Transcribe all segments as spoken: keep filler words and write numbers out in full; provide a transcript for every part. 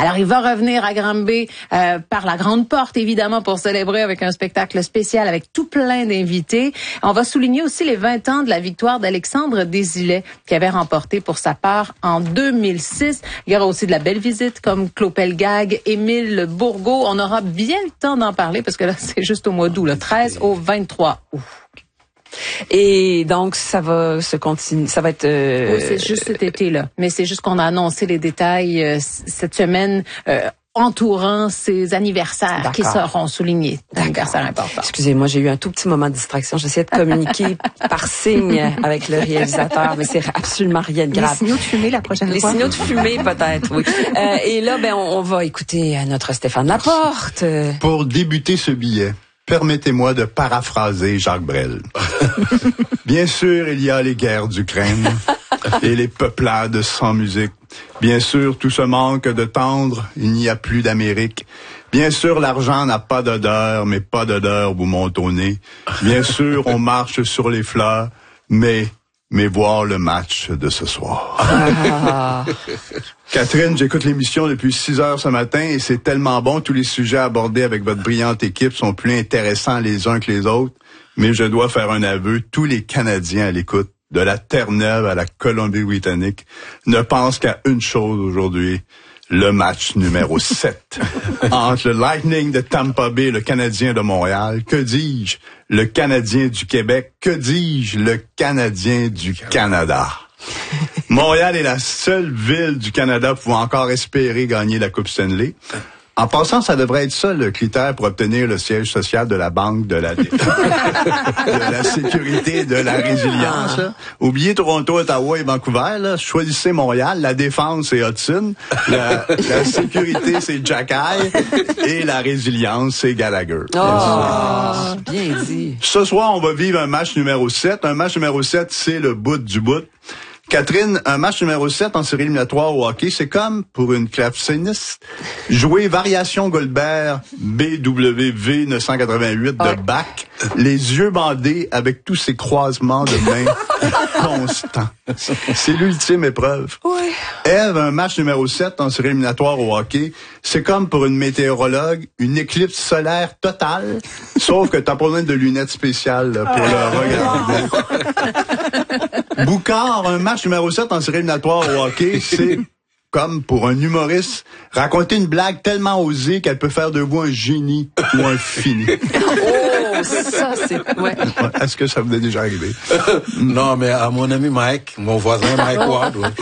Alors, il va revenir à Granby euh, par la grande porte, évidemment, pour célébrer avec un spectacle spécial avec tout plein d'invités. On va souligner aussi les vingt ans de la victoire d'Alexandre Desilets, qui avait remporté pour sa part en deux mille six. Il y aura aussi de la belle visite comme Claude Pelgag, Émile Bourgault. On aura bien le temps d'en parler parce que là, c'est juste au mois d'août, le treize au vingt-trois août. Et donc, ça va se continuer, ça va être... Euh... Oui, c'est juste cet été-là. Mais c'est juste qu'on a annoncé les détails euh, cette semaine euh, entourant ces anniversaires D'accord. qui seront soulignés. Anniversaires importants. Excusez-moi, j'ai eu un tout petit moment de distraction. J'essayais de communiquer par signe avec le réalisateur, mais c'est absolument rien de grave. Les signaux de fumée la prochaine les fois. Les signaux de fumée, peut-être, oui. Euh, et là, ben, on, on va écouter notre Stéphane Laporte. Pour débuter ce billet, permettez-moi de paraphraser Jacques Brel. Bien sûr, il y a les guerres d'Ukraine et les peuplades sans musique. Bien sûr, tout ce manque de tendre, il n'y a plus d'Amérique. Bien sûr, l'argent n'a pas d'odeur, mais pas d'odeur vous monte au nez. Bien sûr, on marche sur les fleurs, mais... mais voir le match de ce soir. Ah. Catherine, j'écoute l'émission depuis six heures ce matin et c'est tellement bon. Tous les sujets abordés avec votre brillante équipe sont plus intéressants les uns que les autres. Mais je dois faire un aveu, tous les Canadiens à l'écoute, de la Terre-Neuve à la Colombie-Britannique, ne pensent qu'à une chose aujourd'hui. Le match numéro sept entre le Lightning de Tampa Bay et le Canadien de Montréal. Que dis-je? Le Canadien du Québec. Que dis-je? Le Canadien du Canada. Montréal est la seule ville du Canada pouvant encore espérer gagner la Coupe Stanley. En passant, ça devrait être ça le critère pour obtenir le siège social de la Banque de la, de la sécurité et de la résilience. Là. Oubliez Toronto, Ottawa et Vancouver. Là. Choisissez Montréal. La défense, c'est Hudson. La, la sécurité, c'est Jacky. Et la résilience, c'est Gallagher. Oh, bien dit. Ce soir, on va vivre un match numéro sept. Un match numéro sept, c'est le bout du bout. Catherine, un match numéro sept en série éliminatoire au hockey, c'est comme, pour une claveciniste, jouer Variation Goldberg B W V neuf cent quatre-vingt-huit de Bach, les yeux bandés avec tous ces croisements de mains constants. C'est l'ultime épreuve. Oui. Ève, un match numéro sept en série éliminatoire au hockey, c'est comme pour une météorologue, une éclipse solaire totale, sauf que t'as pas besoin de lunettes spéciales là, pour le regarder. Boucard, un match numéro sept en série éliminatoire au hockey, c'est comme pour un humoriste, raconter une blague tellement osée qu'elle peut faire de vous un génie ou un fini. Oh, ça, c'est... Ouais. Est-ce que ça vous est déjà arrivé? Non, mais à mon ami Mike, mon voisin Mike Ward. Ouais.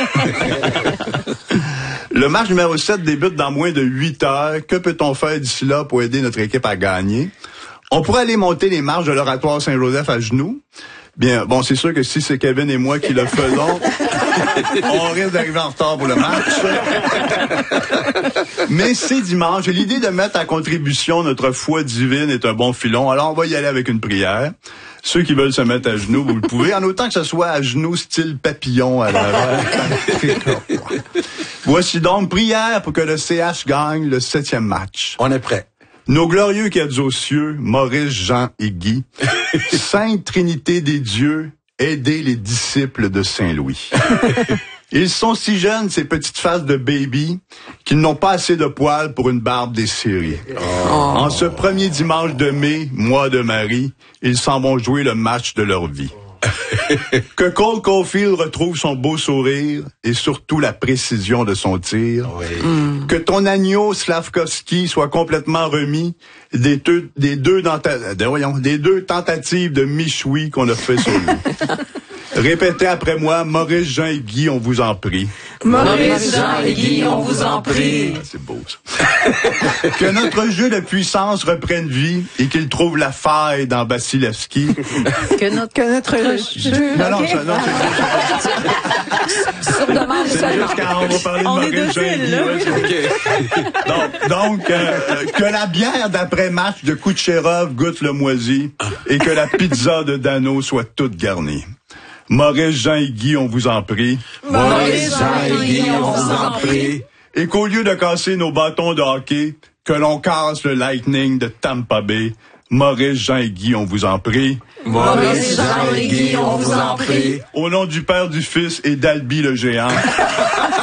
Le match numéro sept débute dans moins de huit heures. Que peut-on faire d'ici là pour aider notre équipe à gagner? On pourrait aller monter les marches de l'Oratoire Saint-Joseph à genoux. Bien, bon, c'est sûr que si c'est Kevin et moi qui le faisons, on risque d'arriver en retard pour le match. Mais c'est dimanche. L'idée de mettre à contribution notre foi divine est un bon filon. Alors, on va y aller avec une prière. Ceux qui veulent se mettre à genoux, vous le pouvez, en autant que ce soit à genoux style papillon à l'avant. Voici donc prière pour que le C H gagne le septième match. On est prêt. Nos glorieux qui êtes aux cieux, Maurice, Jean et Guy, Sainte Trinité des dieux, aidez les disciples de Saint-Louis. Ils sont si jeunes, ces petites faces de baby, qu'ils n'ont pas assez de poils pour une barbe desserrée. Oh. En ce premier dimanche de mai, mois de Marie, ils s'en vont jouer le match de leur vie. Que Cole Caulfield retrouve son beau sourire et surtout la précision de son tir. Oui. Mm. Que ton agneau Slavkovski soit complètement remis des deux, des deux, denta- de, voyons, des deux tentatives de michoui qu'on a fait sur lui. Répétez après moi, Maurice, Jean et Guy, on vous en prie. Maurice, Jean et Guy, on vous en prie. C'est beau, ça. Que notre jeu de puissance reprenne vie et qu'il trouve la faille dans Vasilevski. Que notre, que notre jeu... Non, non, ça, non, c'est... Sur demande c'est seulement. juste quand on va parler de on Maurice, Jean et Guy. Ouais, donc, donc euh, que la bière d'après-match de Kucherov goûte le moisi et que la pizza de Dano soit toute garnie. Maurice, Jean et Guy, on vous en prie. Maurice, Jean et Guy, on vous en prie. Et qu'au lieu de casser nos bâtons de hockey, que l'on casse le Lightning de Tampa Bay. Maurice, Jean et Guy, on vous en prie. Maurice, Jean et Guy, on vous en prie. Au nom du Père, du Fils et d'Albi le géant.